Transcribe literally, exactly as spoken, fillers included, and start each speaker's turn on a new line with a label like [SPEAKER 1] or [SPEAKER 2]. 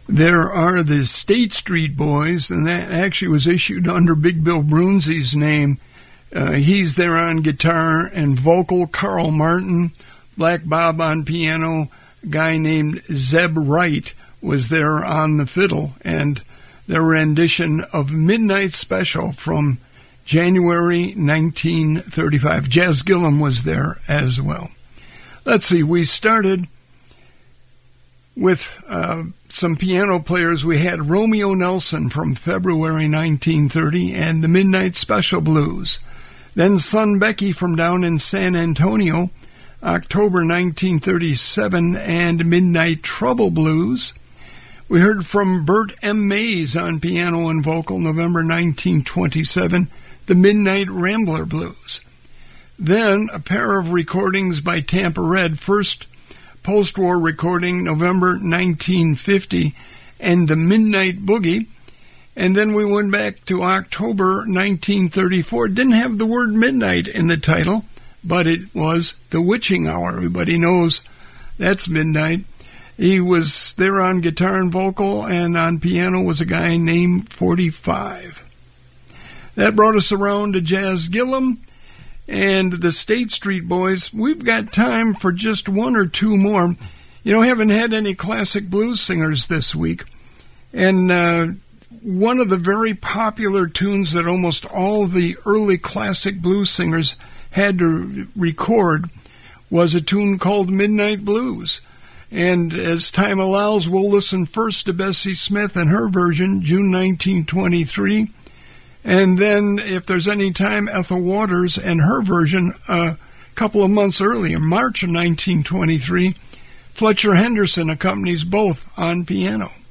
[SPEAKER 1] There are the State Street Boys, and that actually was issued under Big Bill Brunzi's name. Uh, he's there on guitar and vocal. Carl Martin, Black Bob on piano. A guy named Zeb Wright was there on the fiddle, and their rendition of Midnight Special from January nineteen thirty-five. Jazz Gillum was there as well. Let's see, we started with uh, some piano players. We had Romeo Nelson from February nineteen thirty and the Midnight Special Blues. Then Son Becky from down in San Antonio, October nineteen thirty-seven, and Midnight Trouble Blues. We heard from Bert M. Mays on piano and vocal, November nineteen twenty-seven, the Midnight Rambler Blues. Then a pair of recordings by Tampa Red, first post-war recording, November nineteen fifty, and the Midnight Boogie. And then we went back to October nineteen thirty-four. It didn't have the word midnight in the title, but it was The Witching Hour. Everybody knows that's midnight. He was there on guitar and vocal, and on piano was a guy named forty-five. That brought us around to Jazz Gillum and the State Street Boys. We've got time for just one or two more. You know, haven't had any classic blues singers this week. And uh, one of the very popular tunes that almost all the early classic blues singers had to record was a tune called Midnight Blues. And as time allows, we'll listen first to Bessie Smith and her version, June nineteen twenty-three. And then, if there's any time, Ethel Waters and her version a couple of months earlier, March of nineteen twenty-three. Fletcher Henderson accompanies both on piano.